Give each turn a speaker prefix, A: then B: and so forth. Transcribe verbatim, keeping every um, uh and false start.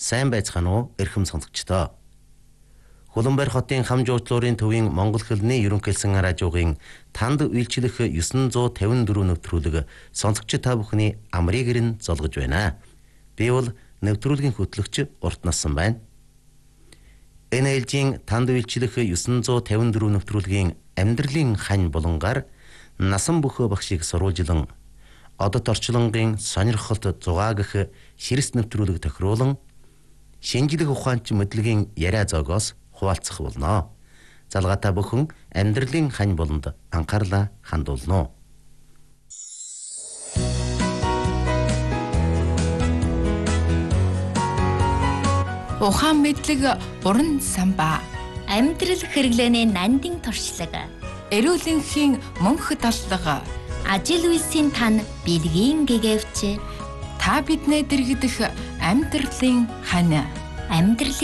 A: сайн байцгаана уу эрхэм сонсогчдоо. Хуланбайр хотын хам жуулчлалын төвийн Монгол хэлний ерөнхийлсөн радиогийн танд үйлчлэх девять cinque four нэвтрүүлэг сонсогч та бүхний амрыг ирэн золгож байна. Би бол нэвтрүүлгийн хөтлөгч Урт Насан байна. Энэ ээлжийн танд үйлчлэх девять cinque four нэвтрүүлгийн амьдралын хань булангаар насан бөхөө багшийг сурвалжилан одод орчлонгийн сонирхолт зугаа гэх ширс нэвтрүүлэг тохируулан шинжлэх ухаанч мэдлэгийн яриа зоогоос хуваалцах болно. Залгаатай бүхэн амьдралын хань болонд анхаарлаа хандуулно.
B: Ухаан мэдлэг уран самбаа.
C: Амьдрал хэрэглээний нандин туршлаг.
B: Эрүүлэнхийн мөнх таллага.
C: Ажил үйлсийн тань бэлгийн гэгэвч.
B: Та биднээ дэргдэх амьдралын хань.
C: Амьдрал